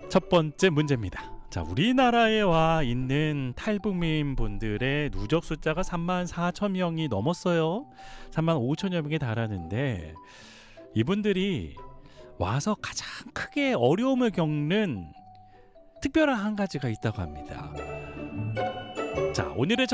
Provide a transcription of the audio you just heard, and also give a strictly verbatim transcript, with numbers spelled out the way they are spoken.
첫 번째 문제입니다. 자, 우리나라에 와 있는 탈북민 분들의 누적 숫자가 삼만 사천 명이 넘었어요. 삼만 오천여 명에 달하는데 이분들이 와서 가장 크게 어려움을 겪는 특별한 한 가지가 있다고 합니다. 자, 오늘의